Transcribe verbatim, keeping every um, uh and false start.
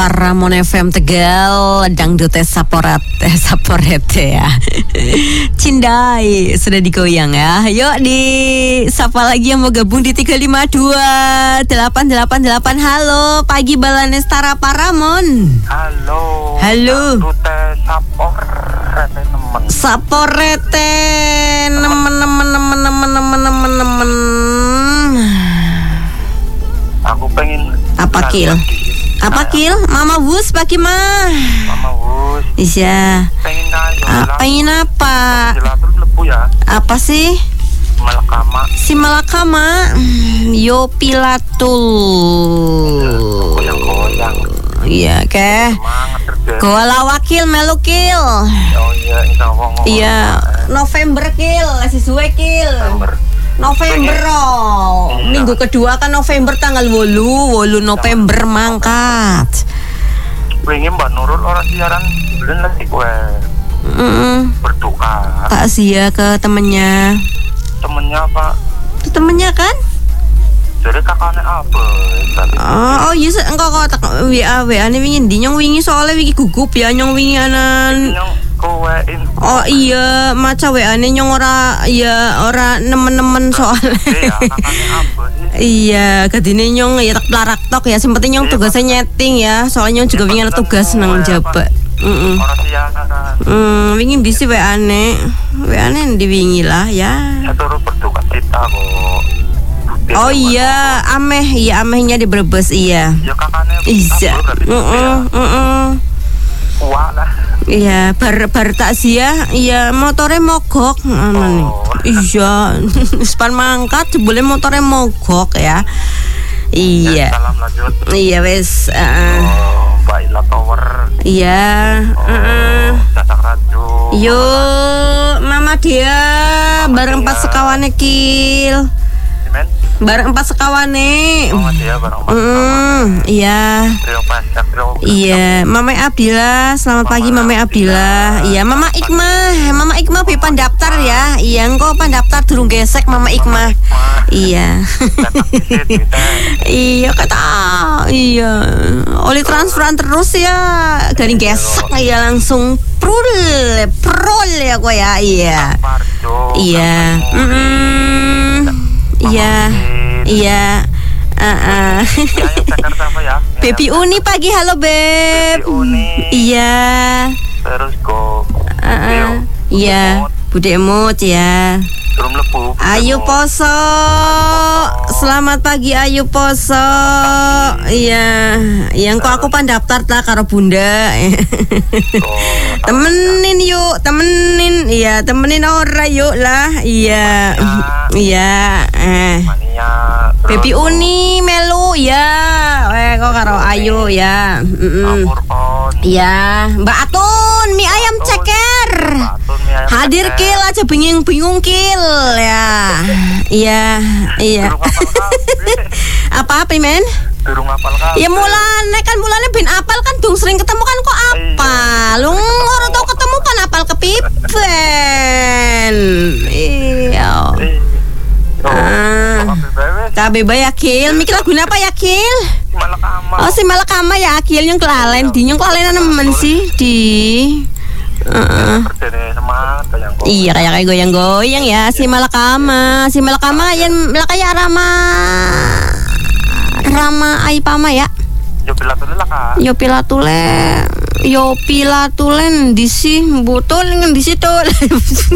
Paramon F M Tegal, dangdut saporet eh, saporete ya. Cindai sudah digoyang ya. Yuk di sapa lagi yang mau gabung di tiga lima dua delapan delapan delapan. Halo, pagi Balanestara Paramon. Halo. Halo. Dangdut saporete nemen. Saporete nemen nemen nemen nemen nemen nemen nemen. Aku pengen apa kil? Apa kil? Mama Wus pagi mah. Mama Wus. Iya. Pengen kayu. Ah, pengen apa? Dilatur lebu ya. Apa sih? Malakama. Si Malakama. Yo Pilatul. Goyang-goyang. Iya, ke. Semangat kerja. Goala wakil melu kil. Oh iya, insyaallah. Iya, November kil, si suwe kil. November. November oh. Iya. Minggu kedua kan November tanggal wolu, wolu November mangkat. Pengen Mbak Nurul orang siaran bulan lagi gue Mm-mm. berduka. Tak sia ke temennya. Temennya apa? Itu temennya kan? Jadi kakaknya apa? Oh, oh iya se- engkau kok tak W A W A nih wingi ndi nyong wingi soalnya wingi gugup ya nyong wingi anan. Yang kowein. Oh iya, maca W A nih nyong ora ya ora nemen-nemen soalnya. Iya, kakaknya apa sih? Iya, kadine nyong ya tak pelarak tok ya, sing penting nyong tugasnya nyeting ya, soalnya nyong juga wingi ana tugas nang jaba. Heeh. Orang siaran. Hmm, wingi ndi sih W A ne? W A ne ndi wingi lah ya. Saya turut berduka cita kok. Oh iya, ameh, iya amehnya di Brebes iya. Ya kakaknya. Iya. Heeh, heeh. Wah lah. Iya, bar bar takziah, iya motore mogok ngono nih. Oh. Iya, span mangkat jebule motore mogok ya. Iya. Salam lanjut. Iya wes, heeh. Oh, Mbak Ila Tower. Iya, heeh. Oh, Sasak Raju. Yo, Mama dia bareng empat sekawane kil. Simen. Bareng empat sekawane. Oh, dia bareng Mbak. Mm, iya. Trio Pasak, Trio. Iya, Mama Abila, selamat pagi Mama Abila. Iya, Mama Ikmah, Mama Ikmah pi pandaftar ya. Iya, engko pandaftar durung gesek Mama Ikmah. Iya. Iya kata, iya. Oleh transferan terus ya, garing gesek ya langsung prul, prol ya kok ya. Iya. Iya. Mm-mm. Iya. Iya. Uh-uh. Baby Uni pagi, halo Beb. Baby Uni. Iya. Terus go. Uh-uh. Iya. Bude Emut ya. Turun lebu. Ayu Poso. Selamat pagi Ayu Poso. Iya. Yang kok aku pandaftar tak karo Bunda. Temenin yuk, temenin. Iya, temenin ora yuk lah. Iya. Iya. Eh. Baby Uni melu ya. Eh kok karo Ayu ya. Heeh. Iya, Mbak Atun mie ayam ceker. Hadir kil aja bingung-bingung kil ya. Iya, iya. Apa apa men? Durung apal kan? Ya mulane kan mulane ben apal kan dung sering ketemu kan kok apa? Lu ora tau ketemu pan apal kepipen. Iya. Ah. Kabeh bae ya Kil. Mikir lagu apa ya Kil? Malakama. Oh si Malakama ya Kil yang kelalen di yang kelalen nemen sih di. Heeh. Iya kayak kayak goyang-goyang ya si Malakama. Si Malakama yang melakaya Rama Rama Aipama ya. Yo pilatule lah Kak. Yo pilatule. Yo pilatulen di si botol dengan di situ.